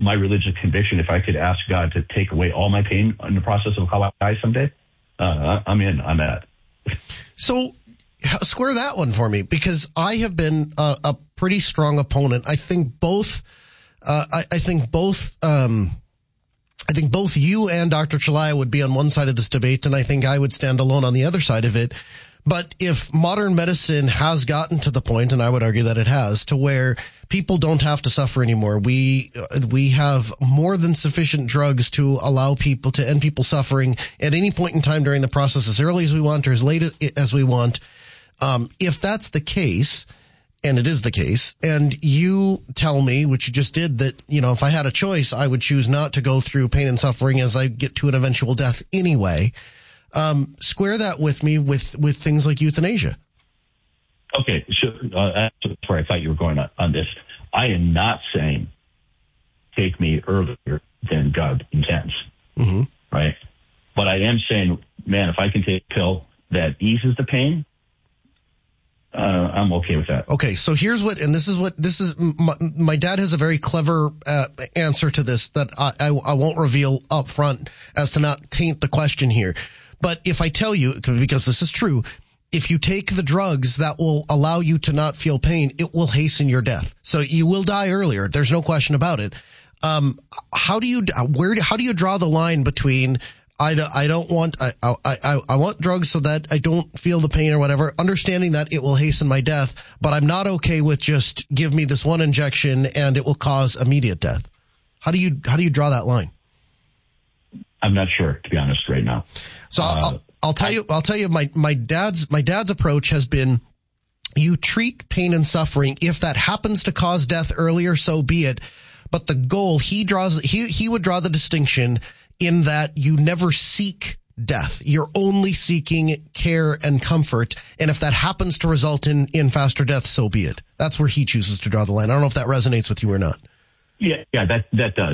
my religious conviction, if I could ask God to take away all my pain in the process of how I die someday, I'm in. I'm at. So square that one for me, because I have been a pretty strong opponent. I think both you and Dr. Chalaya would be on one side of this debate, and I think I would stand alone on the other side of it. But if modern medicine has gotten to the point, and I would argue that it has, to where people don't have to suffer anymore, we have more than sufficient drugs to allow people to end people's suffering at any point in time during the process, as early as we want or as late as we want. If that's the case, and it is the case, and you tell me, which you just did, that, if I had a choice, I would choose not to go through pain and suffering as I get to an eventual death anyway. Square that with me with things like euthanasia. Okay, so that's where I thought you were going on this. I am not saying take me earlier than God intends, right? But I am saying, man, if I can take a pill that eases the pain, I'm okay with that. Okay, so here's my dad has a very clever answer to this that I won't reveal up front as to not taint the question here. But if I tell you, because this is true, if you take the drugs that will allow you to not feel pain, it will hasten your death. So you will die earlier. There's no question about it. How do you draw the line between I want drugs so that I don't feel the pain or whatever, understanding that it will hasten my death, but I'm not okay with just give me this one injection and it will cause immediate death? How do you draw that line? I'm not sure, to be honest, right now. So I'll tell you, my dad's approach has been, you treat pain and suffering. If that happens to cause death earlier, so be it. But the goal he would draw the distinction in that you never seek death. You're only seeking care and comfort. And if that happens to result in faster death, so be it. That's where he chooses to draw the line. I don't know if that resonates with you or not. Yeah, that does.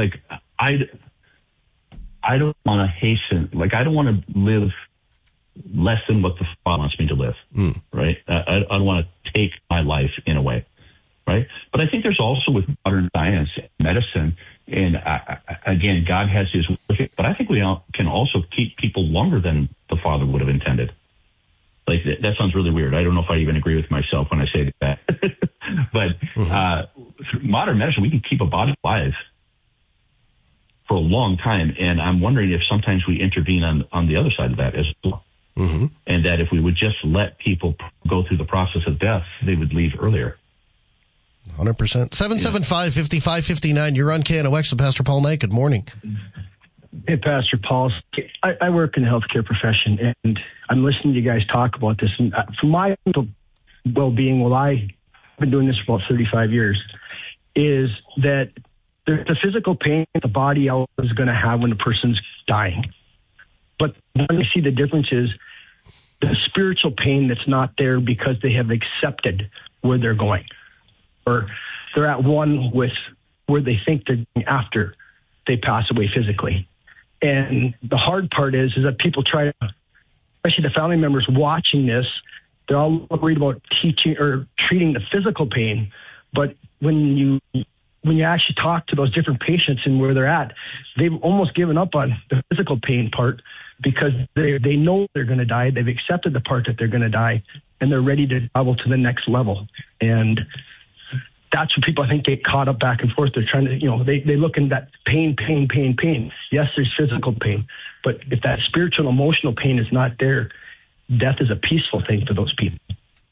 I don't want to hasten, I don't want to live less than what the Father wants me to live, right? I don't want to take my life in a way, right? But I think there's also with modern science, medicine, and again, God has his way, but I think we can also keep people longer than the Father would have intended. That sounds really weird. I don't know if I even agree with myself when I say that. But through modern medicine, we can keep a body alive for a long time, and I'm wondering if sometimes we intervene on the other side of that as well. And that if we would just let people go through the process of death, they would leave earlier. 100%. 775-5559. You're on KNOX with Pastor Paul Knight. Good morning. Hey, Pastor Paul. I work in the healthcare profession, and I'm listening to you guys talk about this. And for my well-being, I've been doing this for about 35 years, is that the physical pain that the body is going to have when a person's dying. But when you see the difference is the spiritual pain that's not there because they have accepted where they're going, or they're at one with where they think they're going after they pass away physically. And the hard part is that people try to, especially the family members watching this, they're all worried about teaching or treating the physical pain. But when you actually talk to those different patients and where they're at, they've almost given up on the physical pain part because they know they're going to die. They've accepted the part that they're going to die, and they're ready to travel to the next level. And that's when people, I think, get caught up back and forth. They're trying to, they look in that pain. Yes, there's physical pain, but if that spiritual, emotional pain is not there, death is a peaceful thing for those people.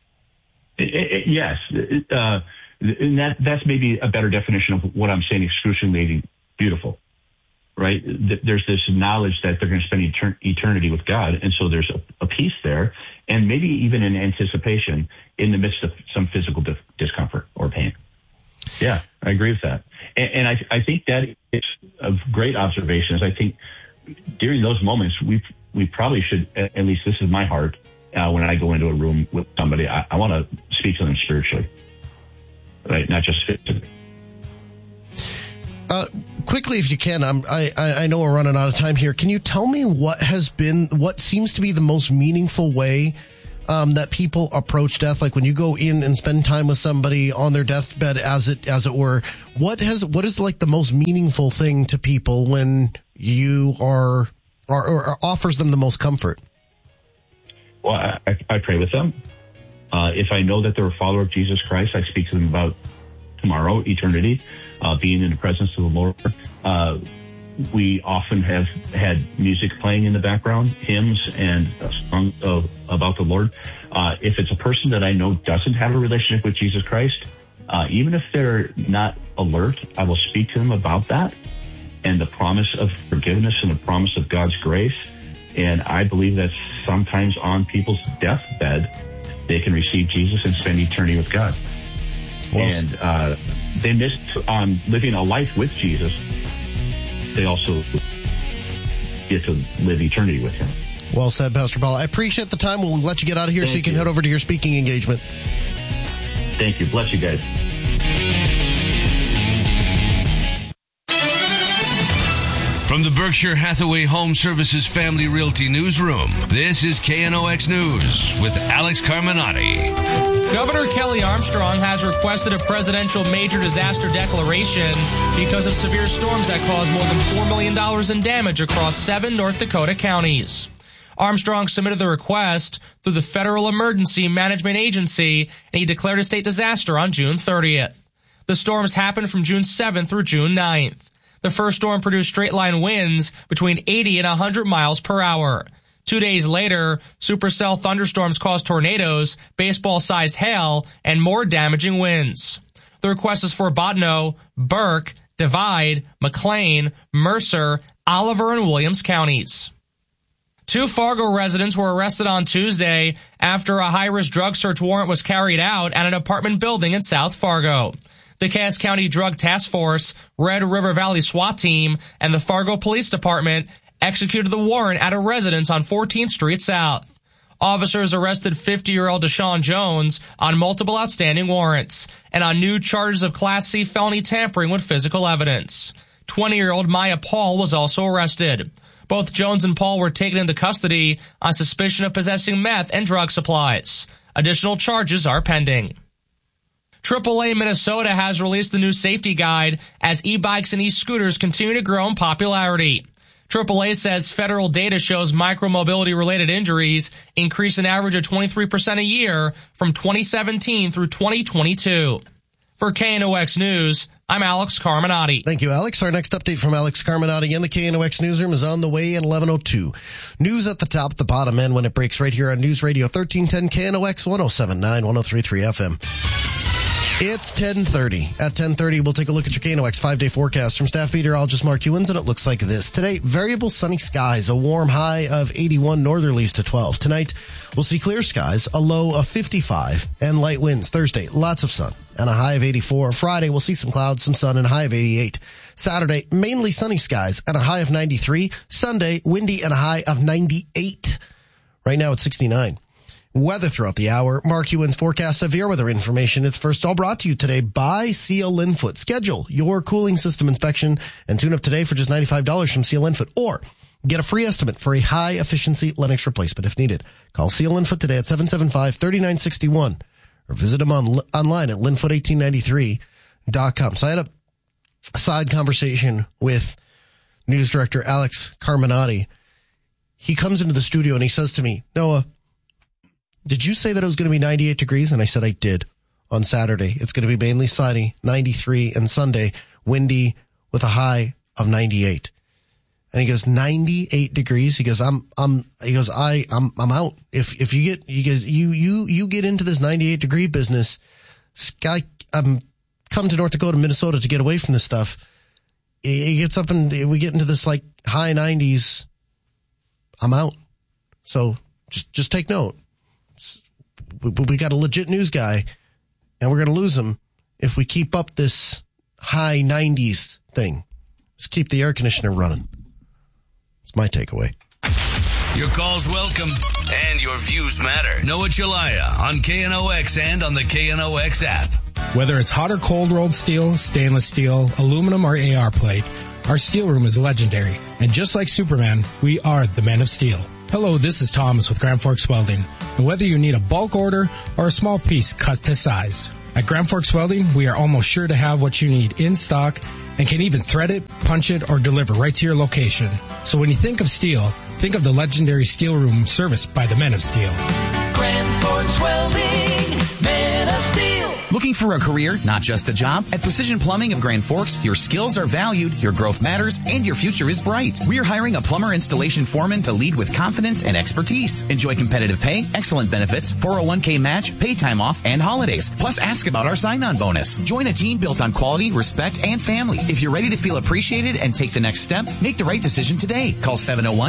Yes. And that's maybe a better definition of what I'm saying, excruciatingly beautiful, right? There's this knowledge that they're going to spend eternity with God, and so there's a peace there, and maybe even an anticipation in the midst of some physical discomfort or pain. Yeah, I agree with that. And I think that is a great observation. Is I think during those moments, we probably should, at least this is my heart, when I go into a room with somebody, I want to speak to them spiritually. Right, not just physically. Quickly, if you can, I know we're running out of time here. Can you tell me what seems to be the most meaningful way that people approach death? Like when you go in and spend time with somebody on their deathbed, as it were, what is like the most meaningful thing to people when you are or offers them the most comfort? Well, I pray with them. If I know that they're a follower of Jesus Christ, I speak to them about tomorrow, eternity, being in the presence of the Lord. We often have had music playing in the background, hymns and songs about the Lord. If it's a person that I know doesn't have a relationship with Jesus Christ, even if they're not alert, I will speak to them about that and the promise of forgiveness and the promise of God's grace. And I believe that sometimes on people's deathbed, they can receive Jesus and spend eternity with God. Well, and they miss on living a life with Jesus. They also get to live eternity with him. Well said, Pastor Paul. I appreciate the time. We'll let you get out of here so you can head over to your speaking engagement. Thank you. Bless you guys. From the Berkshire Hathaway Home Services Family Realty Newsroom, this is KNOX News with Alex Carminati. Governor Kelly Armstrong has requested a presidential major disaster declaration because of severe storms that caused more than $4 million in damage across 7 North Dakota counties. Armstrong submitted the request through the Federal Emergency Management Agency, and he declared a state disaster on June 30th. The storms happened from June 7th through June 9th. The first storm produced straight-line winds between 80 and 100 miles per hour. 2 days later, supercell thunderstorms caused tornadoes, baseball-sized hail, and more damaging winds. The request is for Bottineau, Burke, Divide, McLean, Mercer, Oliver, and Williams counties. 2 Fargo residents were arrested on Tuesday after a high-risk drug search warrant was carried out at an apartment building in South Fargo. The Cass County Drug Task Force, Red River Valley SWAT Team, and the Fargo Police Department executed the warrant at a residence on 14th Street South. Officers arrested 50-year-old Deshaun Jones on multiple outstanding warrants and on new charges of Class C felony tampering with physical evidence. 20-year-old Maya Paul was also arrested. Both Jones and Paul were taken into custody on suspicion of possessing meth and drug supplies. Additional charges are pending. AAA Minnesota has released the new safety guide as e-bikes and e-scooters continue to grow in popularity. AAA says federal data shows micromobility-related injuries increased an average of 23% a year from 2017 through 2022. For KNOX News, I'm Alex Carminati. Thank you, Alex. Our next update from Alex Carminati in the KNOX Newsroom is on the way at 11:02. News at the top, the bottom, and when it breaks right here on News Radio 1310 KNOX 107.9, 103.3 FM. It's 10:30. At 10:30, we'll take a look at your KNOX 5-day forecast from staff meteorologist Mark Ewens, and it looks like this. Today, variable sunny skies, a warm high of 81, northerlies to 12. Tonight, we'll see clear skies, a low of 55, and light winds. Thursday, lots of sun, and a high of 84. Friday, we'll see some clouds, some sun, and a high of 88. Saturday, mainly sunny skies, and a high of 93. Sunday, windy, and a high of 98. Right now, it's 69. Weather throughout the hour. Mark Ewens forecast severe weather information. It's first all brought to you today by Seal Linfoot. Schedule your cooling system inspection and tune up today for just $95 from Seal Linfoot, or get a free estimate for a high efficiency Lennox replacement if needed. Call Seal Linfoot today at 775-3961 or visit them online at linfoot1893.com. So I had a side conversation with news director Alex Carminati. He comes into the studio and he says to me, Noah, did you say that it was going to be 98 degrees? And I said I did. On Saturday, it's going to be mainly sunny, 93, and Sunday, windy with a high of 98. And he goes, 98 degrees. He goes, I'm out. If you get, you get into this 98 degree business, come to North Dakota, Minnesota to get away from this stuff. It gets up and we get into this like high 90s. I'm out. So just take note. We got a legit news guy, and we're going to lose him if we keep up this high 90s thing. Just keep the air conditioner running. It's my takeaway. Your call's welcome, and your views matter. Noah Chelliah on KNOX and on the KNOX app. Whether it's hot or cold rolled steel, stainless steel, aluminum, or AR plate, our steel room is legendary. And just like Superman, we are the Men of Steel. Hello, this is Thomas with Grand Forks Welding. And whether you need a bulk order or a small piece cut to size, at Grand Forks Welding, we are almost sure to have what you need in stock and can even thread it, punch it, or deliver right to your location. So when you think of steel, think of the legendary Steel Room serviced by the Men of Steel. Grand Forks Welding, Men of Steel. Looking for a career, not just a job? At Precision Plumbing of Grand Forks, your skills are valued, your growth matters, and your future is bright. We are hiring a plumber installation foreman to lead with confidence and expertise. Enjoy competitive pay, excellent benefits, 401k match, pay time off, and holidays. Plus, ask about our sign-on bonus. Join a team built on quality, respect, and family. If you're ready to feel appreciated and take the next step, make the right decision today. Call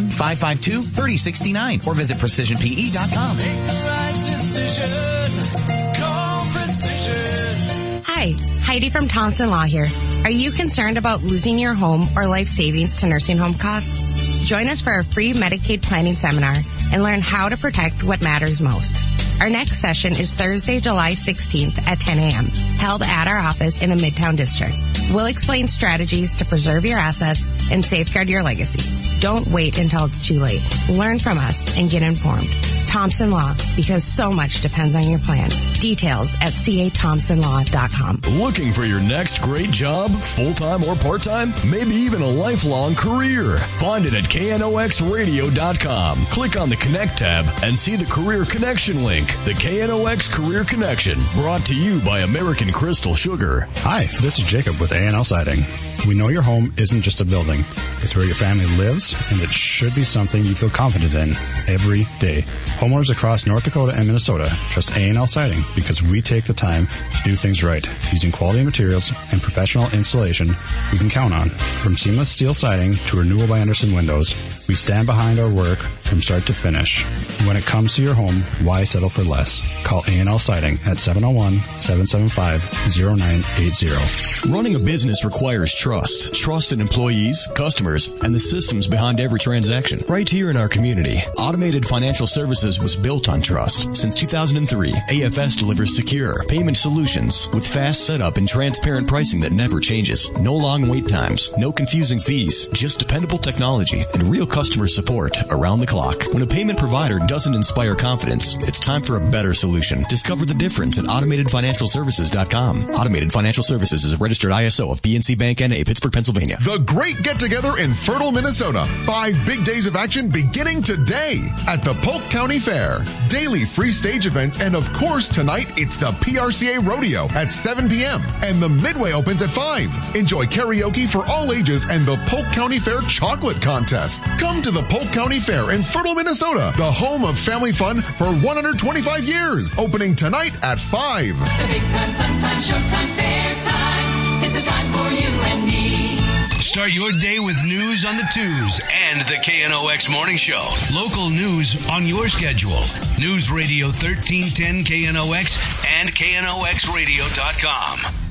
701-552-3069 or visit precisionpe.com. Make the right decision. Call Precision. Hi, Heidi from Thompson Law here. Are you concerned about losing your home or life savings to nursing home costs? Join us for our free Medicaid planning seminar and learn how to protect what matters most. Our next session is Thursday, July 16th at 10 a.m., held at our office in the Midtown District. We'll explain strategies to preserve your assets and safeguard your legacy. Don't wait until it's too late. Learn from us and get informed. Thompson Law, because so much depends on your plan. Details at cathompsonlaw.com. Looking for your next great job, full-time or part-time? Maybe even a lifelong career? Find it at knoxradio.com. Click on the Connect tab and see the Career Connection link. The KNOX Career Connection, brought to you by American Crystal Sugar. Hi, this is Jacob with A&L Siding. We know your home isn't just a building. It's where your family lives, and it should be something you feel confident in every day. Homeowners across North Dakota and Minnesota trust A&L Siding because we take the time to do things right, using quality materials and professional installation we can count on. From seamless steel siding to Renewal by Andersen windows, we stand behind our work from start to finish. When it comes to your home, why settle for less? Call A&L Siding at 701-775-0980. Running a business requires trust. Trust in employees, customers, and the systems behind every transaction. Right here in our community, Automated Financial Services was built on trust. Since 2003, AFS delivers secure payment solutions with fast setup and transparent pricing that never changes. No long wait times, no confusing fees, just dependable technology and real customer support around the clock. When a payment provider doesn't inspire confidence, it's time for a better solution. Discover the difference at AutomatedFinancialServices.com. Automated Financial Services is a registered ISO of PNC Bank N.A., Pittsburgh, Pennsylvania. The Great Get-Together in Fertile, Minnesota. 5 big days of action beginning today at the Polk County Fair. Daily free stage events, and of course tonight it's the PRCA Rodeo at 7 p.m. and the Midway opens at 5. Enjoy karaoke for all ages and the Polk County Fair Chocolate Contest. Come to the Polk County Fair in Fertile, Minnesota, the home of family fun for 125 years. Opening tonight at 5. It's a big time, fun time, showtime, fair time. It's a time for you and me. Start your day with news on the twos and the KNOX Morning Show. Local news on your schedule. News Radio 1310 KNOX and KNOXradio.com.